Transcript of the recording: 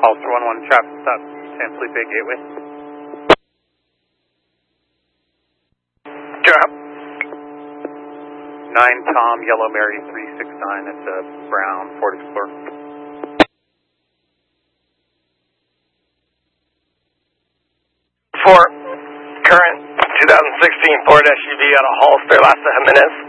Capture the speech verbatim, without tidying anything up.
Hollister one one, traffic stop, San Felipe Gateway. Drop. nine Tom, Yellow Mary three six nine, it's a brown Ford Explorer. For current two thousand sixteen Ford S U V out of Hollister, Lassa Jimenez.